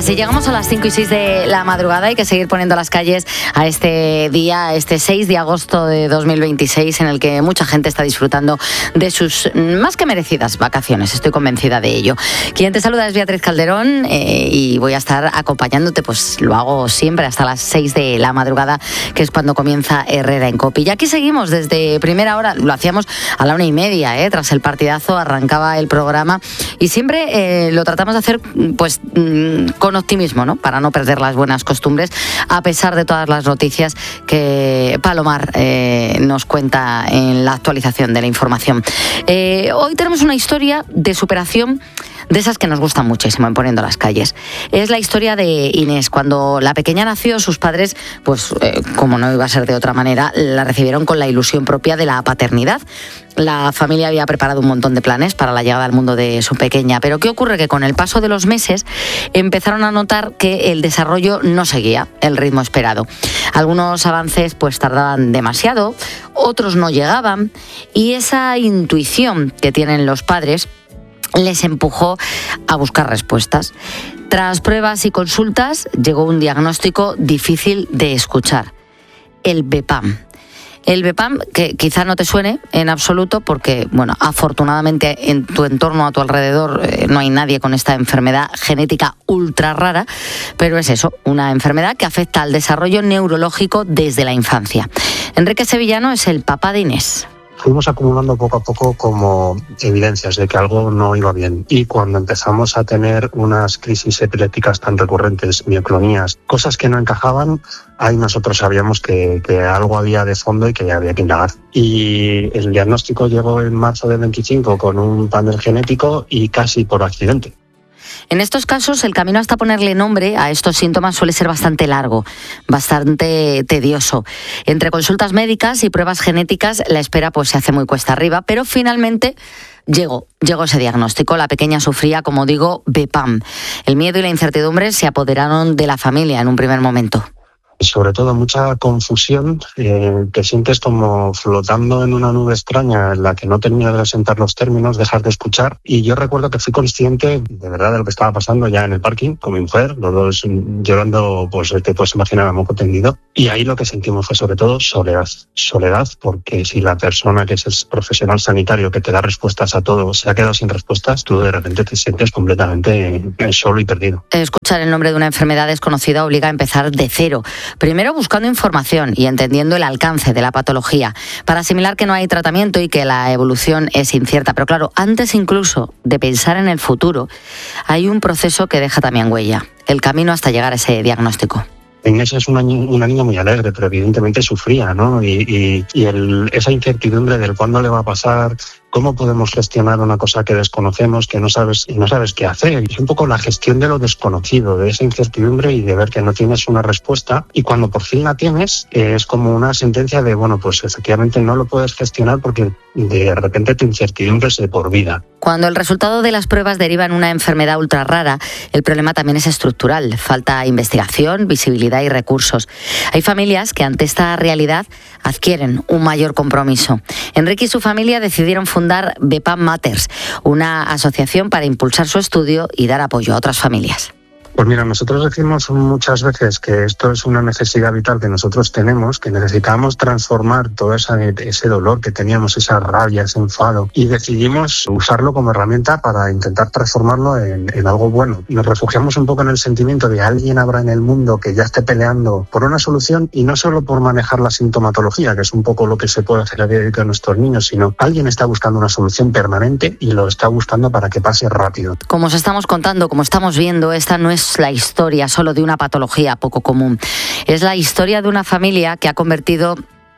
Así llegamos a las 5 y 6 de la madrugada. Hay que seguir poniendo las calles a este día, este 6 de agosto de 2026, en el que mucha gente está disfrutando de sus más que merecidas vacaciones. Estoy convencida de ello. Quien te saluda es Beatriz Calderón y voy a estar acompañándote, pues lo hago siempre hasta las 6 de la madrugada, que es cuando comienza Herrera en Cope. Y aquí seguimos desde primera hora, lo hacíamos a la 1:30, tras el partidazo arrancaba el programa y siempre lo tratamos de hacer pues con optimismo, ¿no? Para no perder las buenas costumbres, a pesar de todas las noticias que Palomar nos cuenta en la actualización de la información. Hoy tenemos una historia de superación de esas que nos gustan muchísimo en Poniendo las Calles. Es la historia de Inés. Cuando la pequeña nació, sus padres, pues como no iba a ser de otra manera, la recibieron con la ilusión propia de la paternidad. La familia había preparado un montón de planes para la llegada al mundo de su pequeña, pero ¿qué ocurre? Que con el paso de los meses empezaron a notar que el desarrollo no seguía el ritmo esperado. Algunos avances pues tardaban demasiado, otros no llegaban, y esa intuición que tienen los padres les empujó a buscar respuestas. Tras pruebas y consultas llegó un diagnóstico difícil de escuchar: el BPAM. El BPAM, que quizá no te suene en absoluto porque, bueno, afortunadamente en tu entorno, a tu alrededor, no hay nadie con esta enfermedad genética ultra rara, pero es eso, una enfermedad que afecta al desarrollo neurológico desde la infancia. Enrique Sevillano es el papá de Inés. Fuimos acumulando poco a poco como evidencias de que algo no iba bien. Y cuando empezamos a tener unas crisis epilépticas tan recurrentes, mioclonías, cosas que no encajaban, ahí nosotros sabíamos que algo había de fondo y que había que indagar. Y el diagnóstico llegó en marzo del 25 con un panel genético y casi por accidente. En estos casos, el camino hasta ponerle nombre a estos síntomas suele ser bastante largo, bastante tedioso. Entre consultas médicas y pruebas genéticas, la espera pues se hace muy cuesta arriba, pero finalmente llegó ese diagnóstico. La pequeña sufría, como digo, BPAM. El miedo y la incertidumbre se apoderaron de la familia en un primer momento. Sobre todo mucha confusión, te sientes como flotando en una nube extraña en la que no terminas de asentar los términos, dejas de escuchar. Y yo recuerdo que fui consciente de verdad de lo que estaba pasando ya en el parking con mi mujer, los dos llorando, pues te puedes imaginar, a moco tendido. Y ahí lo que sentimos fue sobre todo soledad. Soledad, porque si la persona que es el profesional sanitario que te da respuestas a todo se ha quedado sin respuestas, tú de repente te sientes completamente solo y perdido. Escuchar el nombre de una enfermedad desconocida obliga a empezar de cero. Primero buscando información y entendiendo el alcance de la patología, para asimilar que no hay tratamiento y que la evolución es incierta. Pero claro, antes incluso de pensar en el futuro, hay un proceso que deja también huella, el camino hasta llegar a ese diagnóstico. Inés es una niña muy alegre, pero evidentemente sufría, ¿no? Y esa incertidumbre del cuándo le va a pasar, cómo podemos gestionar una cosa que desconocemos, que no sabes qué hacer. Es un poco la gestión de lo desconocido, de esa incertidumbre y de ver que no tienes una respuesta. Y cuando por fin la tienes, es como una sentencia de, bueno, pues efectivamente no lo puedes gestionar porque de repente tu incertidumbre es de por vida. Cuando el resultado de las pruebas deriva en una enfermedad ultra rara, el problema también es estructural. Falta investigación, visibilidad y recursos. Hay familias que ante esta realidad adquieren un mayor compromiso. Enrique y su familia decidieron fundar BPAM Matters, una asociación para impulsar su estudio y dar apoyo a otras familias. Pues mira, nosotros decimos muchas veces que esto es una necesidad vital que nosotros tenemos, que necesitamos transformar todo ese dolor que teníamos, esa rabia, ese enfado, y decidimos usarlo como herramienta para intentar transformarlo en algo bueno. Nos refugiamos un poco en el sentimiento de alguien habrá en el mundo que ya esté peleando por una solución, y no solo por manejar la sintomatología, que es un poco lo que se puede hacer a día de hoy con nuestros niños, sino alguien está buscando una solución permanente y lo está buscando para que pase rápido. Como os estamos contando, como estamos viendo, esta no es la historia solo de una patología poco común. Es la historia de una familia que ha convertido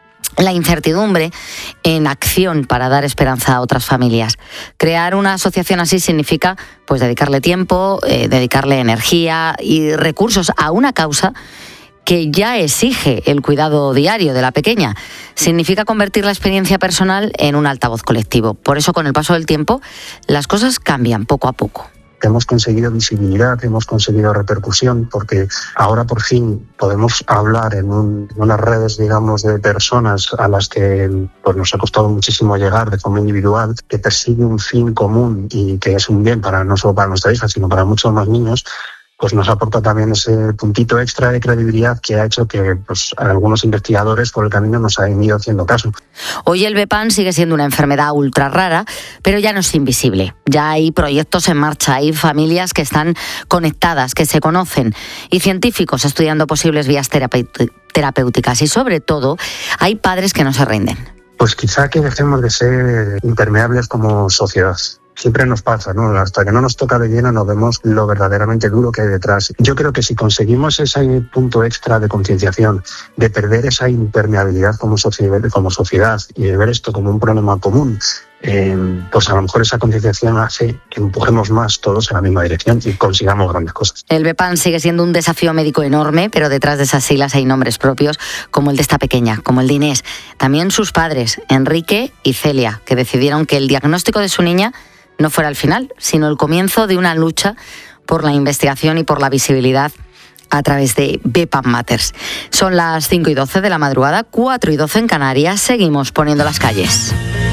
la incertidumbre en acción para dar esperanza a otras familias. Crear una asociación así significa pues dedicarle tiempo, dedicarle energía y recursos a una causa que ya exige el cuidado diario de la pequeña. Significa convertir la experiencia personal en un altavoz colectivo. Por eso, con el paso del tiempo, las cosas cambian poco a poco. Hemos conseguido visibilidad, hemos conseguido repercusión, porque ahora por fin podemos hablar en unas redes, digamos, de personas a las que pues nos ha costado muchísimo llegar de forma individual, que persigue un fin común y que es un bien para no solo para nuestra hija, sino para muchos más niños. pues nos aporta también ese puntito extra de credibilidad que ha hecho que pues, algunos investigadores por el camino nos hayan ido haciendo caso. Hoy el VPAN sigue siendo una enfermedad ultra rara, pero ya no es invisible. Ya hay proyectos en marcha, hay familias que están conectadas, que se conocen, y científicos estudiando posibles vías terapéuticas, y sobre todo hay padres que no se rinden. Pues quizá que dejemos de ser impermeables como sociedad. Siempre nos pasa, ¿no? Hasta que no nos toca de lleno no vemos lo verdaderamente duro que hay detrás. Yo creo que si conseguimos ese punto extra de concienciación, de perder esa impermeabilidad como sociedad y de ver esto como un problema común, pues a lo mejor esa concienciación hace que empujemos más todos en la misma dirección y consigamos grandes cosas. El VPAN sigue siendo un desafío médico enorme, pero detrás de esas siglas hay nombres propios, como el de esta pequeña, como el de Inés. También sus padres, Enrique y Celia, que decidieron que el diagnóstico de su niña no fuera el final, sino el comienzo de una lucha por la investigación y por la visibilidad a través de VPAN Matters. Son las 5:12 de la madrugada, 4:12 en Canarias. Seguimos poniendo las calles.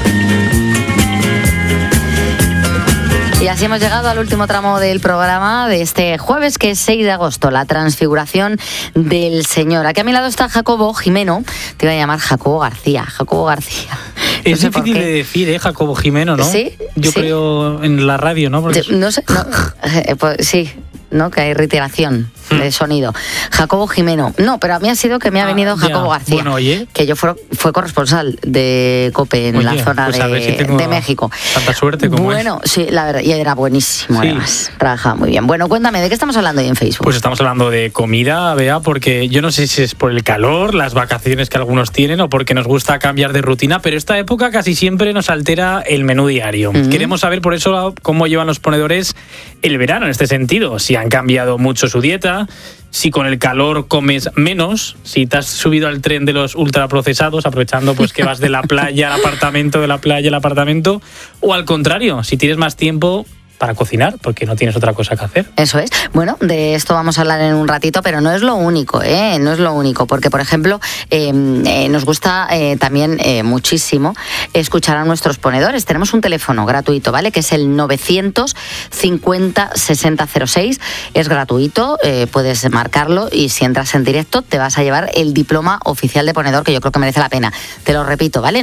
Y así hemos llegado al último tramo del programa de este jueves, que es 6 de agosto, la transfiguración del Señor. Aquí a mi lado está Jacobo Jimeno. Te iba a llamar Jacobo García. Es difícil de decir, Jacobo Jimeno, ¿no? Sí. Yo creo en la radio, ¿no? Porque no sé, no, pues sí, ¿no? Que hay reiteración de sonido. Jacobo Jimeno. No, pero a mí ha sido que me ha venido Jacobo García. Bueno, oye. Que yo fue corresponsal de COPE en la zona pues de México. Tanta suerte como Bueno, sí, la verdad, y era buenísimo, sí. Además. Trabajaba muy bien. Bueno, cuéntame, ¿de qué estamos hablando hoy en Facebook? Pues estamos hablando de comida, Bea, porque yo no sé si es por el calor, las vacaciones que algunos tienen o porque nos gusta cambiar de rutina, pero esta época casi siempre nos altera el menú diario. Queremos saber por eso cómo llevan los ponedores el verano en este sentido, si han cambiado mucho su dieta, si con el calor comes menos, si te has subido al tren de los ultraprocesados, aprovechando pues que vas de la playa al apartamento, de la playa al apartamento, o al contrario, si tienes más tiempo para cocinar, porque no tienes otra cosa que hacer. Eso es. Bueno, de esto vamos a hablar en un ratito, pero no es lo único, no es lo único, porque, por ejemplo, nos gusta también muchísimo escuchar a nuestros ponedores. Tenemos un teléfono gratuito, ¿vale? Que es el 950 6006. Es gratuito, puedes marcarlo y si entras en directo te vas a llevar el diploma oficial de ponedor, que yo creo que merece la pena. Te lo repito, ¿vale?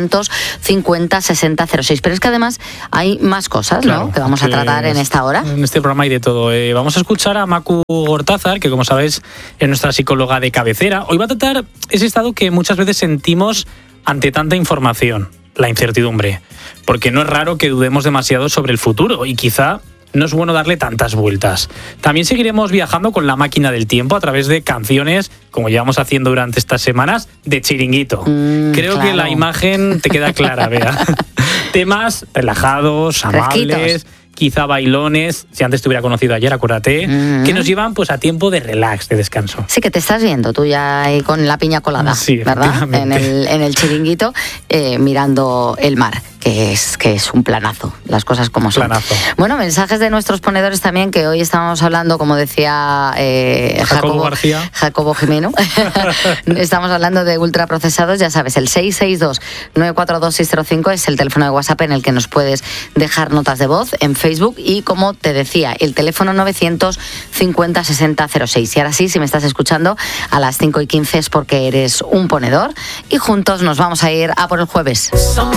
950 6006. Pero es que además hay más cosas, claro, ¿no? Que vamos a tratar en esta hora. En este programa hay de todo. Vamos a escuchar a Macu Gortázar, que como sabes es nuestra psicóloga de cabecera. Hoy va a tratar ese estado que muchas veces sentimos ante tanta información, la incertidumbre. Porque no es raro que dudemos demasiado sobre el futuro y quizá no es bueno darle tantas vueltas. También seguiremos viajando con la máquina del tiempo a través de canciones, como llevamos haciendo durante estas semanas, de Chiringuito. Creo claro que la imagen te queda clara, Bea. Temas relajados, amables, fresquitos, quizá bailones, si antes te hubiera conocido ayer, acuérdate, que nos llevan pues a tiempo de relax, de descanso. Sí, que te estás viendo tú ya ahí con la piña colada, sí, ¿verdad? En el Chiringuito, mirando el mar. Que es un planazo, las cosas como son. Planazo. Bueno, mensajes de nuestros ponedores también, que hoy estábamos hablando, como decía Jacobo Jimeno, estamos hablando de ultraprocesados, ya sabes, el 662-942-605 es el teléfono de WhatsApp en el que nos puedes dejar notas de voz en Facebook y, como te decía, el teléfono 950 6006. Y ahora sí, si me estás escuchando a las 5:15 es porque eres un ponedor y juntos nos vamos a ir a por el jueves.